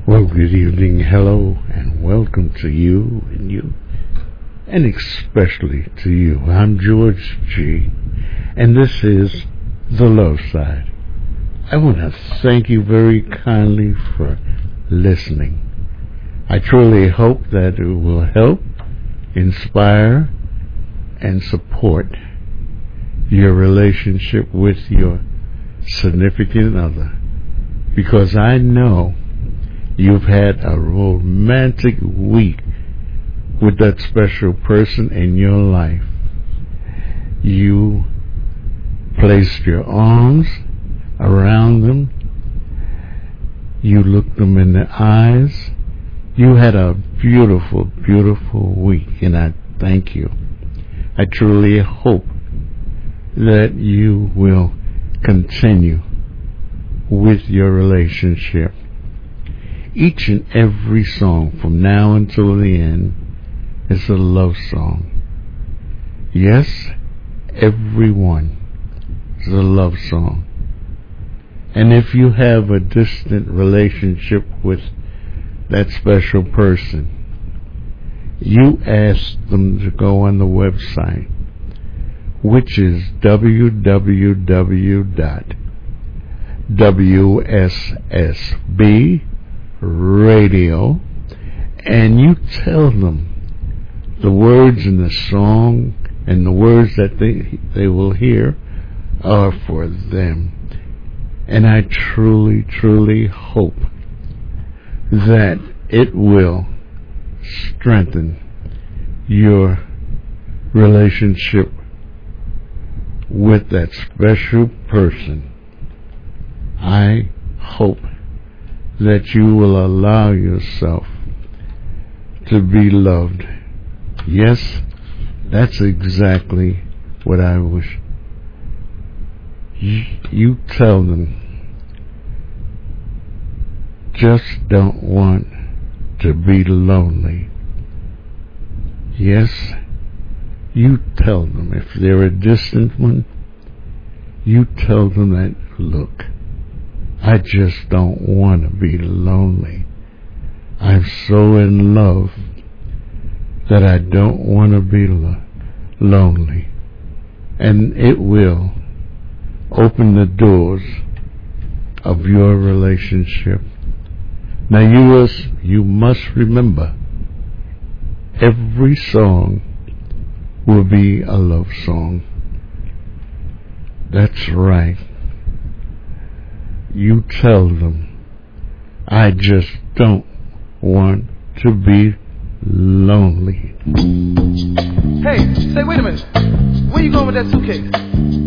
Well, good evening, hello, and welcome to you, and especially to you. I'm George G., and this is The Love Side. I want to thank you very kindly for listening. I truly hope that it will help, inspire, and support your relationship with your significant other, because I know you've had a romantic week with that special person in your life. You placed your arms around them. You looked them in the eyes. You had a beautiful, beautiful week, and I thank you. I truly hope that you will continue with your relationship. Each and every song from now until the end is a love song. Yes, every one is a love song. And if you have a distant relationship with that special person, you ask them to go on the website, which is www.wssbradio, and you tell them the words in the song and the words that they will hear are for them. And I truly, truly hope that it will strengthen your relationship with that special person. I hope that you will allow yourself to be loved. Yes, that's exactly what I wish. You tell them, just don't want to be lonely. Yes, you tell them. If they're a distant one, you tell them that, look, I just don't want to be lonely. I'm so in love that I don't want to be lonely. And it will open the doors of your relationship. Now you must remember, every song will be a love song. That's right. You tell them, I just don't want to be lonely. Hey, say, wait a minute. Where you going with that suitcase?